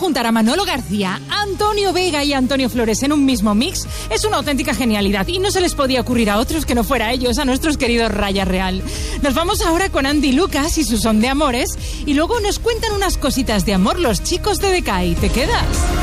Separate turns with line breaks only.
juntar a Manolo García, Antonio Vega y Antonio Flores en un mismo mix es una auténtica genialidad y no se les podía ocurrir a otros que no fuera a ellos, a nuestros queridos Raya Real. Nos vamos ahora con Andy Lucas y su Son de Amores y luego nos cuentan unas cositas de amor los chicos de Decay. ¿Te quedas?